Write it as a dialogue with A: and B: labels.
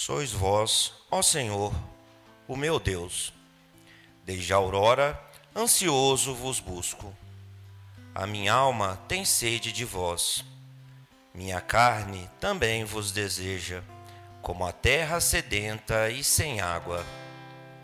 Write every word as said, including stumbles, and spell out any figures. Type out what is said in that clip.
A: Sois vós, ó Senhor, o meu Deus. Desde a aurora, ansioso vos busco. A minha alma tem sede de vós. Minha carne também vos deseja, como a terra sedenta e sem água.